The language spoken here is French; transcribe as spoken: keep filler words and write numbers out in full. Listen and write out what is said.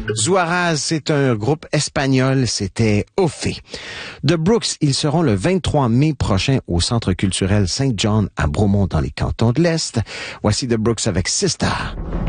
Zuaraz, c'est un groupe espagnol, c'était Ophé. The Brooks, ils seront le vingt-trois mai prochain au Centre culturel Saint John à Bromont dans les cantons de l'Est. Voici The Brooks avec Sister.